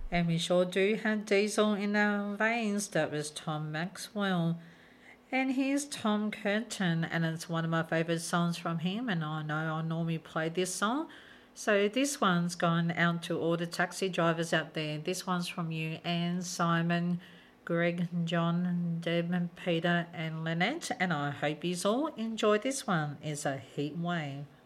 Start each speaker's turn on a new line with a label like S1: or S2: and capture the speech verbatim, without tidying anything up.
S1: And we sure do have Diesel in our veins. That was Tom Maxwell. And here's Tom Curtin, and it's one of my favourite songs from him, and I know I normally play this song. So this one's gone out to all the taxi drivers out there. This one's from you, Anne, Simon, Greg, John, Deb, Peter, and Lynette. And I hope you all enjoy this one. It's a heat wave.